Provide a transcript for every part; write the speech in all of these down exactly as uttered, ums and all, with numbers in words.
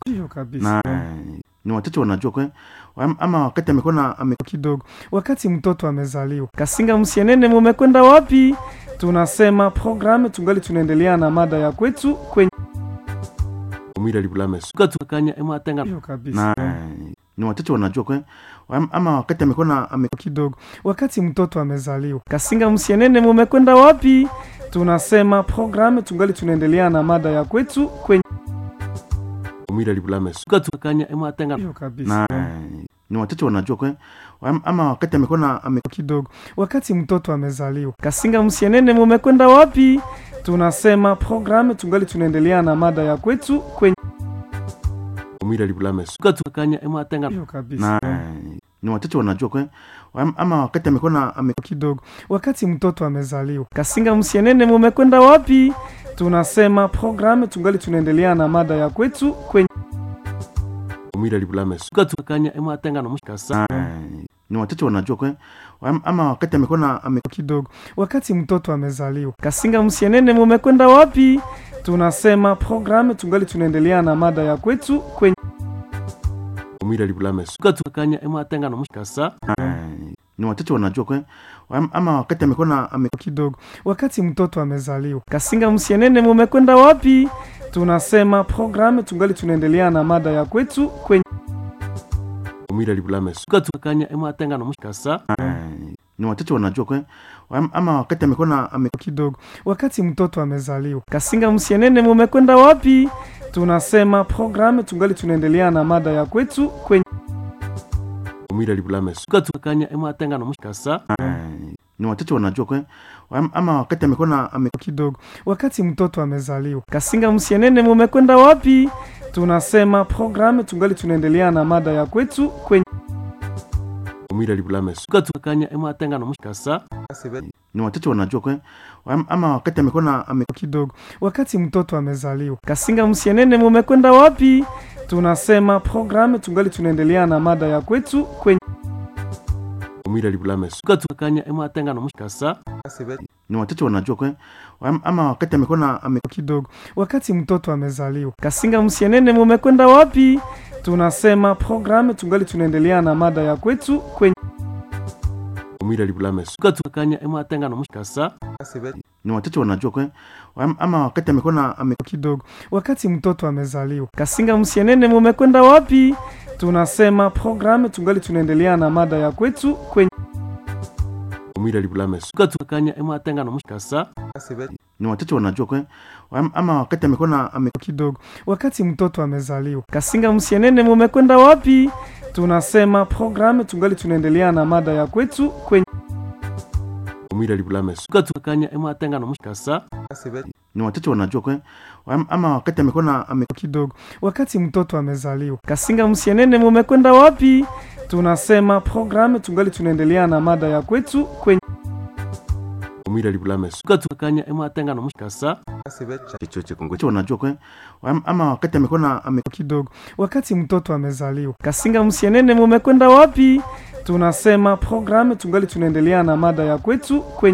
Ndio kabisa. Na ni wachache wanajua kwa ama wakati amekuwa na ame... kidogo wakati mtoto amezaliwa. Kasinga Msienene, mumekwenda wapi? Tunasema programu tungali tunaendelea na mada ya kwetu kwenye umira libulame suka tukanya ema tenga. Ndio kabisa. Na ni wachache wanajua kwa ama wakati amekuwa na ame... kidogo wakati mtoto amezaliwa. Kasinga Msienene, mumekwenda wapi? Tunasema programu tungali tunaendelea na mada ya kwetu kwenye umira libulame suka tukanya ema tenga. Ndio kabisa. Na ni wachache wanajua kwa ama wakati amekuwa na ame... kidogo wakati mtoto amezaliwa. Kasinga Msienene, mumekwenda wapi? Tunasema programu tungali tunaendelea na mada ya kwetu kwenye umira libulame suka tukanya ema tenga. Ndio kabisa. Na ni wachache wanajua kwa ama wakati amekuwa na ame... kidogo wakati mtoto amezaliwa. Kasinga Msienene, mumekwenda wapi? Tunasema programu tungali tunaendelea na mada ya kwetu kwenye umira libulame suka tukanya ema tenga no mushikasa. Ni wachache wanajua kwa ama wakati amekuwa na ame... kidogo wakati mtoto amezaliwa. Kasinga Msienene, mumekwenda wapi? Tunasema programu tungali tunaendelea na mada ya kwetu kwenye umira libulame suka tukanya ema tenga no mushikasa. Ni wachache wanajua kwa ama wakati amekuwa na ame... kidogo wakati mtoto amezaliwa. Kasinga Msienene, mumekwenda wapi? Tunasema programu tungali tunaendelea na mada ya kwetu kwenye umira libulame suka tukanya ema tenga no mushikasa. Ni wachache wanajua kwa ama wakati amekuwa na ame... kidogo wakati mtoto amezaliwa. Kasinga Msienene, mumekwenda wapi? Tunasema programu tungali tunaendelea na mada ya kwetu kwenye umira libulame suka tukanya ema tenga no mushikasa. Ni wachache wanajua kwa ama wakati amekuwa na ame... kidogo wakati mtoto amezaliwa. Kasinga Msienene, mumekwenda wapi? Tunasema programu tungali tunaendelea na mada ya kwetu kwenye umira libulame suka tukanya ema tenga no mushikasa. Ni wachache wanajua kwa ama wakati amekuwa na ame... kidogo wakati mtoto amezaliwa. Kasinga Msienene, mumekwenda wapi? Tunasema programu tungali tunaendelea na mada ya kwetu kwenye umira libulame suka tukanya ema tenga no mushikasa. Ni wachache wanajua kwa ama wakati amekuwa na ame... kidogo wakati mtoto amezaliwa. Kasinga Msienene, mumekwenda wapi? Tunasema programu tungali tunaendelea na mada ya kwetu kwenye umira libulame suka tukanya ema tenga no mushikasa. Ni wachache wanajua kwa ama wakati amekuwa na ame... kidogo wakati mtoto amezaliwa. Kasinga Msienene, mumekwenda wapi? Tunasema programu tungali tunaendelea na mada ya kwetu kwenye umira libulame suka tukanya ema tenga no mushikasa. Ni wachache wanajua kwa ama wakati amekuwa na ame... kidogo wakati mtoto amezaliwa. Kasinga Msienene, mumekwenda wapi? Tunasema programu tungali tunaendelea na mada ya kwetu kwenye umira libulame suka tukanya ema tenga no mushikasa. Ni wachache wanajua kwa ama wakati amekuwa na ame... kidogo wakati mtoto amezaliwa. Kasinga Msienene, mumekwenda wapi? Tunasema programu tungali tunaendelea na mada ya kwetu kwenye umira libulame suka tukanya ema tenga no mushikasa. Chichoche kongoche wanajua kwa ama wakati amekuwa na ame... kidogo wakati mtoto amezaliwa. Kasinga Msienene, mumekwenda wapi? Tunasema programu tungali tunaendelea na mada ya kwetu kwenye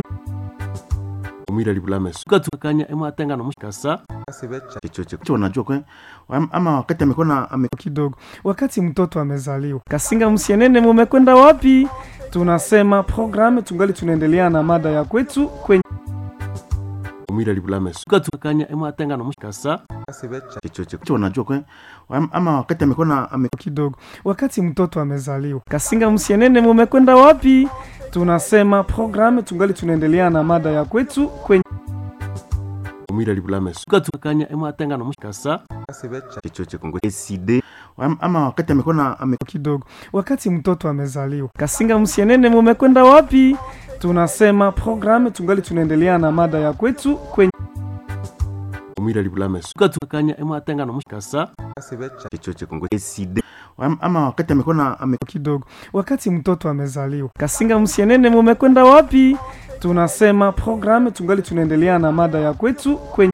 umira libulame suka tukanya ema tenga no mushikasa. Chichoche wanajua kwa ama wakati amekuwa na ame... kidogo wakati mtoto amezaliwa. Kasinga Msienene, mumekwenda wapi? Tunasema programu tungali tunaendelea na mada ya kwetu kwenye umira libulame suka tukanya ema tenga no mushikasa. Chichoche wanajua kwa ama wakati amekuwa na ame... kidogo wakati mtoto amezaliwa. Kasinga Msienene, mumekwenda wapi? Tunasema programu tungali tunaendelea na mada ya kwetu kwenye umira libulame suka tukanya ema tenga no mushikasa. Chichoche kongoche side ama wakati amekuwa na ame... kidogo wakati mtoto amezaliwa. Kasinga Msienene, mumekwenda wapi? Tunasema programu tungali tunaendelea na mada ya kwetu kwenye umira libulame suka tukanya ema tenga no mushikasa. Chichoche kongoche side ama wakati amekuwa na ame... kidogo wakati mtoto amezaliwa. Kasinga Msienene, mumekwenda wapi? Tunasema programu tungali tunaendelea na mada ya kwetu kwenye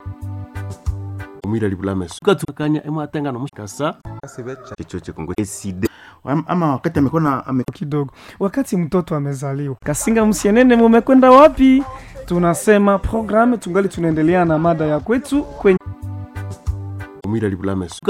umira libulame suka tukanya ema tenga no mushikasa. Chichoche kongoche side ama wakati amekuwa na ame... kidogo wakati mtoto amezaliwa. Kasinga Msienene, mumekwenda wapi? Tunasema programu tungali tunaendelea na mada ya kwetu kwenye umira libulame